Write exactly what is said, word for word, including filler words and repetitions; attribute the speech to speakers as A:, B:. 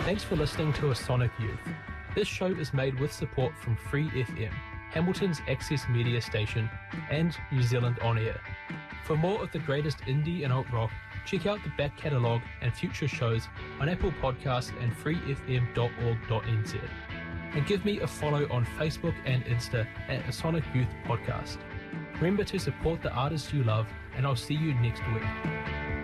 A: Thanks for listening to A Sonic Youth. This show is made with support from Free F M, Hamilton's access media station, and New Zealand On Air. For more of the greatest indie and alt rock, check out the back catalogue and future shows on Apple Podcasts and free f m dot org dot n z. And give me a follow on Facebook and Insta at A Sonic Youth Podcast. Remember to support the artists you love, and I'll see you next week.